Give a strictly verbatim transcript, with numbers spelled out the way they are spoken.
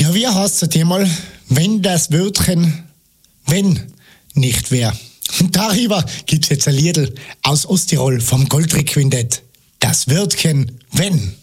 Ja, wie heißt es einmal, wenn das Wörtchen wenn nicht wär? Und darüber gibt's jetzt ein Liedl aus Osttirol vom Goldrick Quintett. Das Wörtchen wenn.